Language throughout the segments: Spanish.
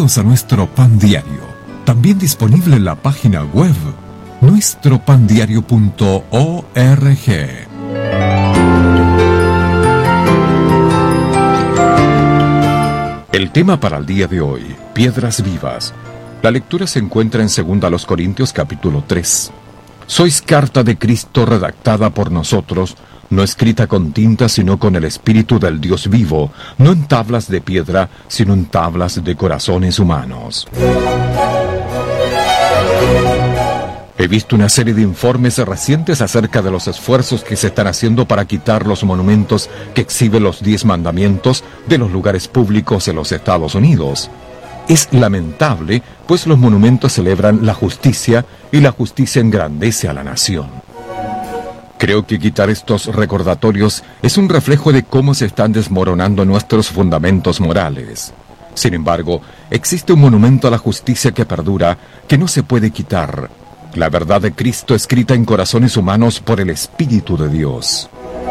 Bienvenidos a nuestro Pan Diario, también disponible en la página web nuestropandiario.org. El tema para el día de hoy, piedras vivas. La lectura se encuentra en 2 Corintios capítulo 3. Sois carta de Cristo redactada por nosotros, no escrita con tinta, sino con el Espíritu del Dios vivo, no en tablas de piedra, sino en tablas de corazones humanos. He visto una serie de informes recientes acerca de los esfuerzos que se están haciendo para quitar los monumentos que exhiben los 10 mandamientos de los lugares públicos en los Estados Unidos. Es lamentable, pues los monumentos celebran la justicia y la justicia engrandece a la nación. Creo que quitar estos recordatorios es un reflejo de cómo se están desmoronando nuestros fundamentos morales. Sin embargo, existe un monumento a la justicia que perdura, que no se puede quitar. La verdad de Cristo escrita en corazones humanos por el Espíritu de Dios.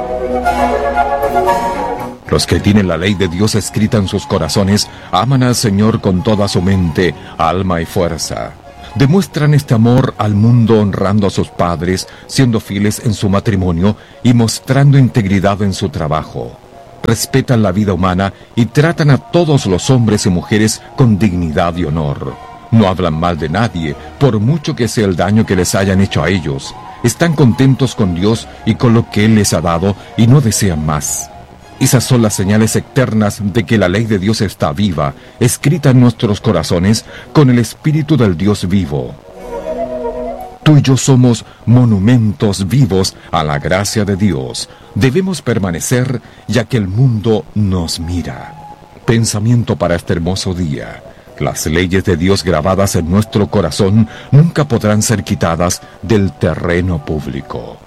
Los que tienen la ley de Dios escrita en sus corazones aman al Señor con toda su mente, alma y fuerza. Demuestran este amor al mundo honrando a sus padres, siendo fieles en su matrimonio y mostrando integridad en su trabajo. Respetan la vida humana y tratan a todos los hombres y mujeres con dignidad y honor. No hablan mal de nadie, por mucho que sea el daño que les hayan hecho a ellos. Están contentos con Dios y con lo que Él les ha dado y no desean más. Esas son las señales eternas de que la ley de Dios está viva, escrita en nuestros corazones con el Espíritu del Dios vivo. Tú y yo somos monumentos vivos a la gracia de Dios. Debemos permanecer ya que el mundo nos mira. Pensamiento para este hermoso día. Las leyes de Dios grabadas en nuestro corazón nunca podrán ser quitadas del terreno público.